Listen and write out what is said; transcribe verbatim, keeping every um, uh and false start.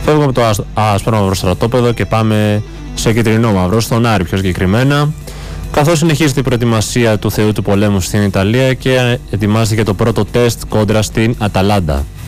Φεύγουμε από το ασπρόμαυρο στρατόπεδο και πάμε σε κυτρινό μαύρο, στον Άρη πιο συγκεκριμένα. Καθώς συνεχίζεται η προετοιμασία του θεού του πολέμου στην Ιταλία και ετοιμάζεται για το πρώτο τεστ κόντρα στην Αταλάντα.